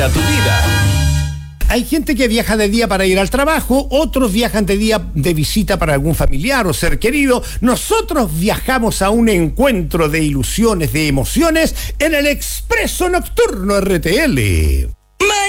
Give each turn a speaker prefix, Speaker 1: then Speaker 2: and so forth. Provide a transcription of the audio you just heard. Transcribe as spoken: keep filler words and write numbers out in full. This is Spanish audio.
Speaker 1: a tu vida.
Speaker 2: Hay gente que viaja de día para ir al trabajo, otros viajan de día de visita para algún familiar o ser querido. Nosotros viajamos a un encuentro de ilusiones, de emociones, en el Expreso Nocturno R T L.